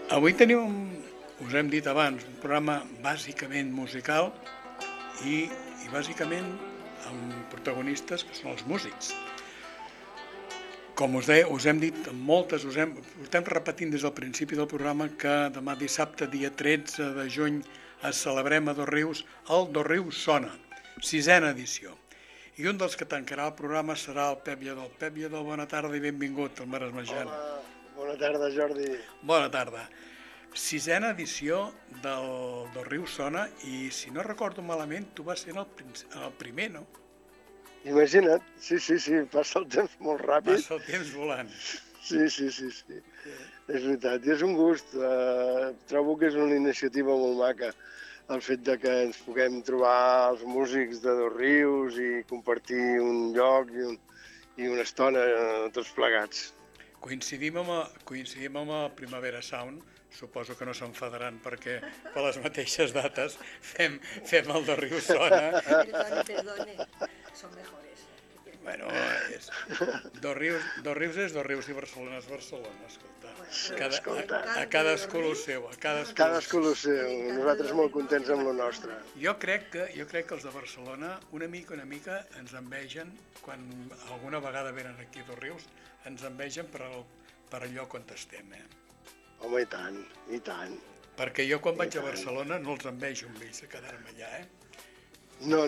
Avui tenim, us hem dit abans, un programa bàsicament musical i bàsicament amb protagonistes que són els músics. Com us deia, us hem dit moltes, estem repetint des del principi del programa que demà dissabte, dia 13 de juny, es celebrem a Dosrius el Dosrius Sona, 6a edició. I un dels que tancarà el programa serà el Pep Lledó. Pep Lledó, bona tarda i benvingut al Maresmejant. Hola, bona tarda, Jordi. Bona tarda. 6a edició del Dosrius Sona i, si no recordo malament, tu vas ser el primer, no? Imagina't, sí, passa el temps molt ràpid. Passa el temps volant. Sí. És veritat, i és un gust. Trobo que és una iniciativa molt maca el fet de que ens puguem trobar els músics de Dosrius i compartir un lloc i una estona tots plegats. Coincidim amb el Primavera Sound, suposo que no s'enfadaran perquè per les mateixes dates fem el Dosrius Sona. Perdone, son mejores. Bueno, Dosrius és Dosrius i Barcelona és Barcelona, escolta. A cadascú el seu, Cadascú el seu, nosaltres molt contents amb lo nostre. Jo crec que els de Barcelona una mica ens envegen, quan alguna vegada venen aquí a Dosrius, ens envegen per el lloc on estem, Home, i tant. Perquè jo quan vaig a Barcelona no els envejo amb ells a quedar-me allà, No.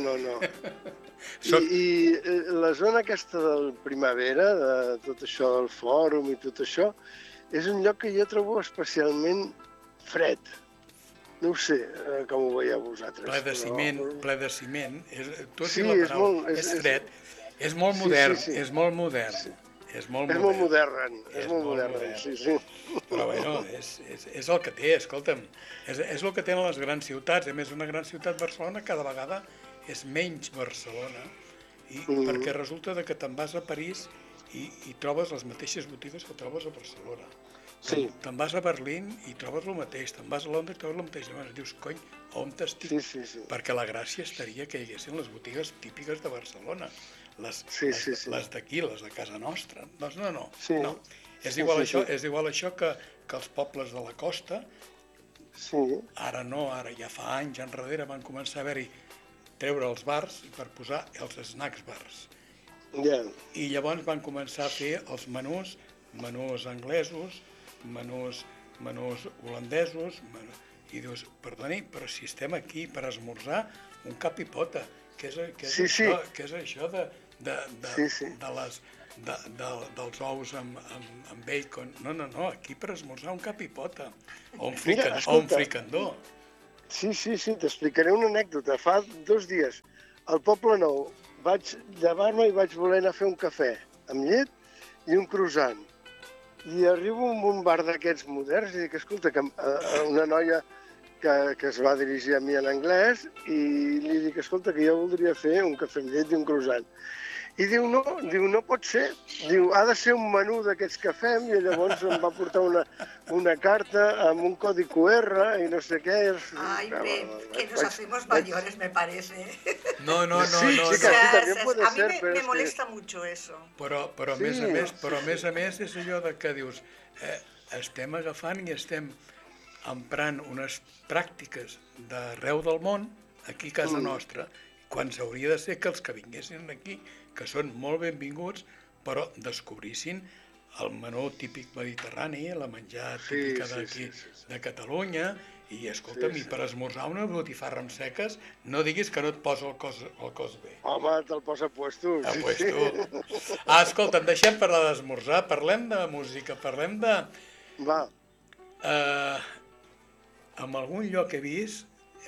I la zona aquesta del Primavera, de tot això del fòrum i tot això, és un lloc que jo trobo especialment fred. No ho sé com ho veieu vosaltres. Ple de ciment. Tu has Sí, dit la és paraula, molt- és fred, és molt modern, sí. és molt modern. És molt modern, sí. Però bueno, és el que té, escolta'm, és el que tenen les grans ciutats. A més, una gran ciutat, Barcelona, cada vegada és menys Barcelona, perquè resulta que te'n vas a París i trobes les mateixes botigues que trobes a Barcelona. Sí. Te'n vas a Berlín i trobes el mateix, te'n vas a Londres i trobes el mateix. Llavors dius, cony, on estic? Sí. Perquè la gràcia estaria que hi haguessin les botigues típiques de Barcelona, les d'aquí, les de casa nostra. Doncs no. Sí. No. És igual això que els pobles de la costa, ara no, ara ja fa anys enrere van començar a haver-hi treure els bars per posar els snacks bars. I llavors van començar a fer els menús anglesos, menús holandesos, i dius, perdoni, però si estem aquí per esmorzar, un cap i pota, què és això dels ous amb bacon? No, aquí per esmorzar un cap i pota, o un fricandó. Sí, t'explicaré una anècdota. Fa 2 dies, al Poble Nou, vaig llevar-me i vaig voler anar a fer un cafè amb llet i un croissant. I arribo a un bar d'aquests moderns i dic, escolta, que una noia que es va dirigir a mi en anglès i li dic, escolta, que jo voldria fer un cafè amb llet i un croissant. I diu, no pot ser. Diu, ha de ser un menú d'aquests que fem, i llavors em va portar una carta amb un codi QR i no sé què. Ay, que nos hacemos mayores, me parece. No. Sí, también puede a ser, mí pero me es molesta mucho eso. Però a més a més és allò de que dius, estem agafant i estem emprant unes pràctiques d'arreu del món, aquí a casa nostra, quan s'hauria de ser que els que vinguessin aquí, que són molt benvinguts, però descobrissin el menú típic mediterrani, la menjar típica d'aquí, de Catalunya, i escolta'm, i per esmorzar una botifarra amb seques, no diguis que no et posa el cos bé. Home, te'l posa a puesto. Escolta'm, deixem parlar d'esmorzar, parlem de música, parlem de... Va. En algun lloc he vist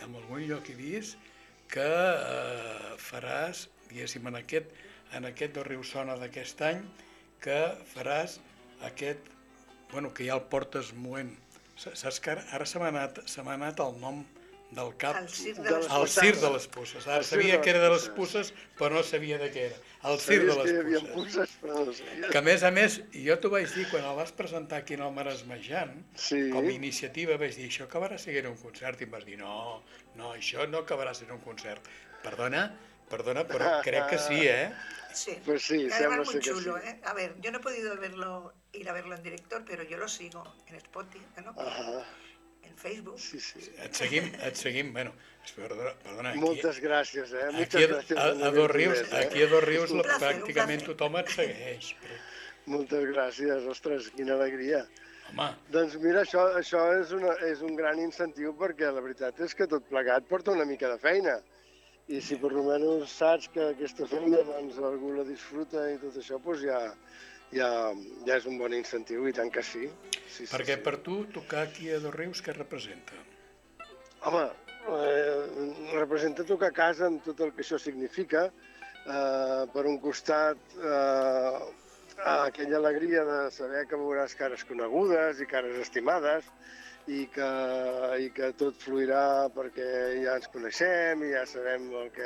que faràs, diguéssim, en aquest Dosrius Sona d'aquest any, que faràs aquest, que ja el portes moent. Saps que ara se m'ha anat el nom del cap. El Circ de les Puces. Ara sabia que era de les Puces, però no sabia de què era. El Circ de les Puces. Que a més, jo t'ho vaig dir quan el vas presentar aquí en el Maresmejant, com a iniciativa vaig dir, això acabarà sent un concert, i em vas dir, no, això no acabarà sent un concert. Perdona, Perdona, però crec que sí, ¿eh? Sí. Pues sí, Y sembla además muy ser que chulo, sí. ¿eh? A ver, yo no he podido ir a verlo en directo, pero yo lo sigo en Spotify, ¿no? Ah, En Facebook. sí, sí. Et seguim, bueno, perdona, Moltes gràcies, aquí Muchas gracias a a Dos nivel Rius, Donés, aquí a Dos Rius Un placer, un pràcticament placer. tothom et segueix, però, Moltes gràcies, ostres, quina alegria. home, Doncs mira, això és un gran incentiu perquè la veritat és que tot plegat porta una mica de feina. I si per almenys saps que aquesta feina doncs, algú la disfruta i tot això, doncs ja és un bon incentiu, i tant que sí. Sí, sí, perquè sí. per tu tocar aquí a Dos Rius què representa? Home, representa tocar a casa amb tot el que això significa. Per un costat, aquella alegria de saber que veuràs cares conegudes i cares estimades i que tot fluirà perquè ja ens coneixem i ja sabem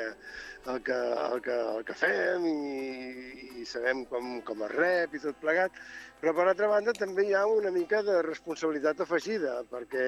el que fem i sabem com es rep i tot plegat. Però, per altra banda, també hi ha una mica de responsabilitat afegida, perquè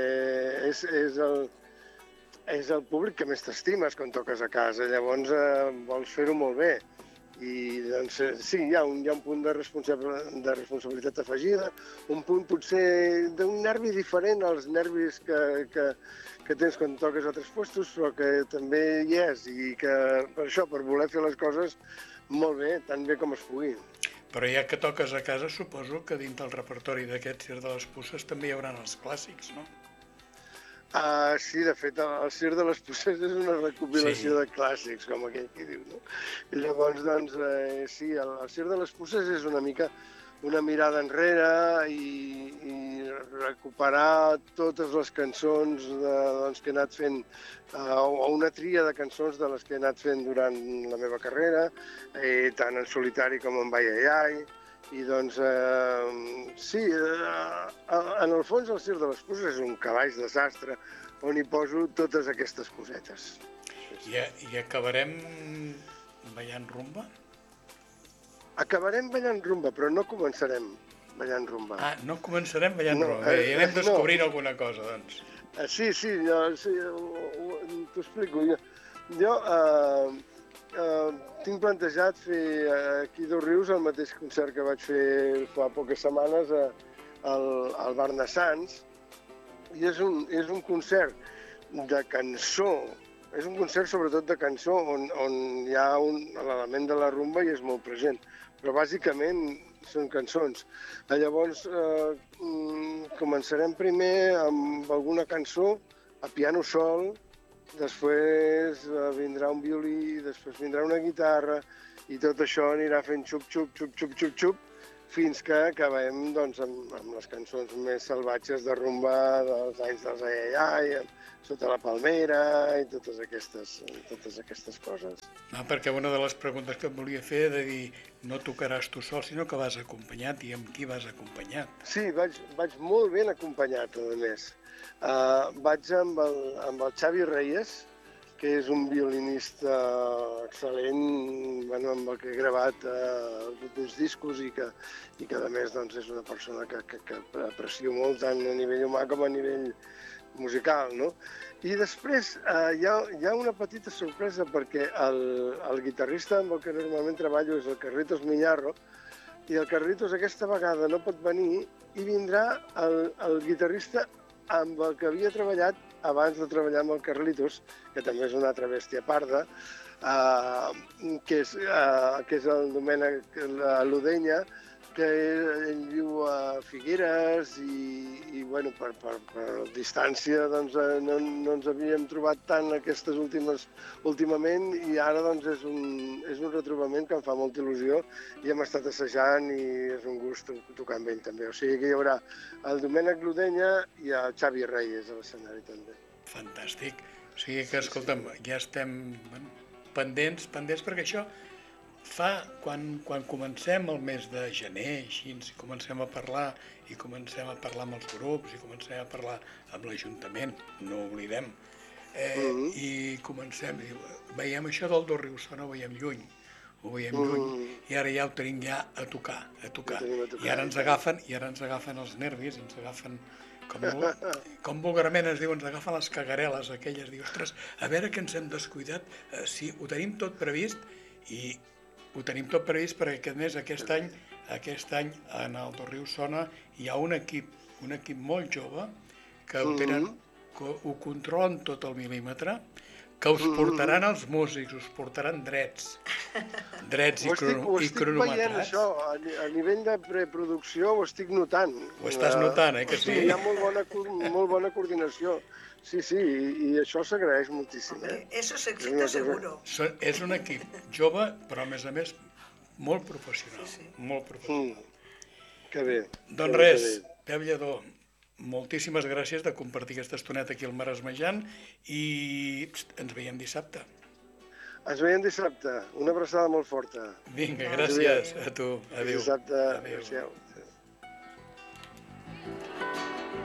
és el públic que més t'estimes quan toques a casa, llavors vols fer-ho molt bé. I doncs sí, hi ha un punt de responsabilitat afegida, un punt potser d'un nervi diferent als nervis que tens quan toques a altres puestos, però que també hi és, i que per això, per voler fer les coses molt bé, tan bé com es pugui. Però ja que toques a casa, suposo que dins del repertori d'aquest Circ de les Puces també hi haurà els clàssics, no? Sí, de fet, el Circ de les Puces és una recopilació Sí. de clàssics, com aquell que diu, no? I llavors, doncs, sí, el Circ de les Puces és una mica una mirada enrere i recuperar totes les cançons doncs, que he anat fent, o una tria de cançons de les que he anat fent durant la meva carrera, tant en solitari com en Ai Ai Ai. I doncs, sí, en el fons el Circ de les Puces és un calaix de sastre on hi poso totes aquestes cosetes. I acabarem ballant rumba? Acabarem ballant rumba, però no començarem ballant rumba. Ah, no començarem ballant No, rumba. Bé, ja anem no. descobrint alguna cosa, doncs. Sí, t'ho explico. Jo tinc plantejat fer aquí a Dos Rius el mateix concert que vaig fer fa poques setmanes al Bar de Sants, i és un concert de cançó, és un concert sobretot de cançó on hi ha l'element de la rumba i és molt present, però bàsicament són cançons. Llavors començarem primer amb alguna cançó a piano sol, després vindrà un violí, després vindrà una guitarra, i tot això anirà fent xup, xup, xup, xup, xup, xup, fins que acabem doncs, amb les cançons més salvatges de rumba dels anys dels Ai Ai Ai, Sota la palmera i totes aquestes coses. Perquè una de les preguntes que em volia fer de dir no tocaràs tu sol, sinó que vas acompanyat, i amb qui vas acompanyat? Sí, vaig molt ben acompanyat, a més. Vaig amb el Xavi Reyes, que és un violinista excel·lent, amb el que he gravat els últims discos i que a més doncs, és una persona que aprecio molt tant a nivell humà com a nivell musical, no? I després hi ha una petita sorpresa, perquè el guitarrista amb el que normalment treballo és el Carlitos Miñarro, i el Carlitos aquesta vegada no pot venir i vindrà el guitarrista amb el que havia treballat abans de treballar amb el Carlitos, que també és una altra bèstia parda, que és el Domènec Ludenya, que ell viu a Figueres i bueno, per distància doncs, no ens havíem trobat tant últimament, i ara doncs, és un retrobament que em fa molta il·lusió i hem estat assajant i és un gust tocar amb ell també. O sigui que hi haurà el Domènec Ludenya i el Xavi Reyes a l'escenari també. Fantàstic. O sigui que, escolta'm, ja estem pendents, perquè això fa, quan comencem el mes de gener, així, comencem a parlar amb els grups i comencem a parlar amb l'Ajuntament, no ho oblidem, i comencem, veiem això del Dos Rius, no ho veiem lluny. ho veiem lluny, i ara ja ho tenim ja a tocar, Ho tenim a tocar, I ara ens agafen els nervis, ens agafen, com vulgarment es diu, ens agafen les cagareles aquelles, diu, ostres, a veure que ens hem descuidat, sí, ho tenim tot previst, i ho tenim tot previst perquè aquest any en el Dosrius Sona hi ha un equip molt jove que ho tenen, que ho controlen tot al mil·límetre, que us portaran els músics, us portaran drets i Ho estic veient, cronometrats. això, a nivell de preproducció ho estic notant. Ho estàs notant, que sí? Hi ha molt bona coordinació. Sí, i això s'agraeix moltíssim. Eso es éxito seguro. És un equip jove, però a més, molt professional. Molt professional. Que bé. Doncs res, Pep Lledó, moltíssimes gràcies de compartir aquesta estoneta aquí al Maresmejant i ens veiem dissabte. Ens veiem dissabte. Una abraçada molt forta. Vinga, gràcies a tu. Adéu. Dissabte. Adéu. Adéu.